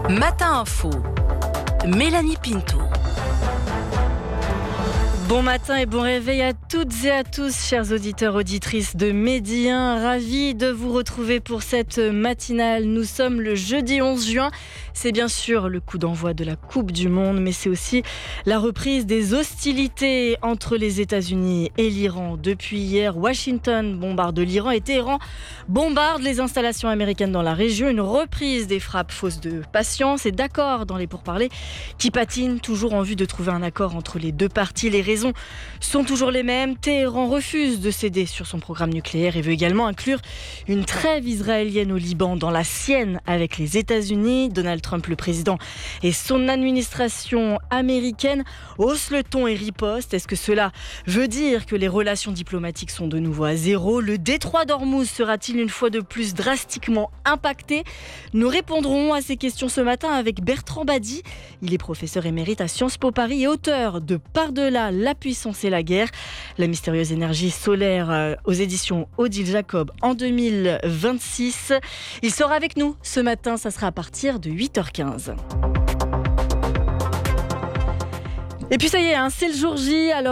Matin Info, Mélanie Pinto. Bon matin et bon réveil à toutes et à tous, chers auditeurs, auditrices de Midi 1. Ravis de vous retrouver pour cette matinale. Nous sommes le jeudi 11 juin. C'est bien sûr le coup d'envoi de la Coupe du Monde, mais c'est aussi la reprise des hostilités entre les États-Unis et l'Iran. Depuis hier, Washington bombarde l'Iran et Téhéran bombarde les installations américaines dans la région. Une reprise des frappes fausses de patience et d'accords dans les pourparlers qui patinent toujours en vue de trouver un accord entre les deux parties. Les raisons sont toujours les mêmes. Téhéran refuse de céder sur son programme nucléaire et veut également inclure une trêve israélienne au Liban dans la sienne avec les États-Unis. Donald Trump, le président, et son administration américaine haussent le ton et ripostent. Est-ce que cela veut dire que les relations diplomatiques sont de nouveau à zéro ? Le détroit d'Ormuz sera-t-il une fois de plus drastiquement impacté ? Nous répondrons à ces questions ce matin avec Bertrand Badi. Il est professeur émérite à Sciences Po Paris et auteur de Par-delà la puissance et la guerre, la mystérieuse énergie solaire aux éditions Odile Jacob en 2026. Il sera avec nous ce matin, ça sera à partir de 8h15. Et puis ça y est, c'est le jour J. Alors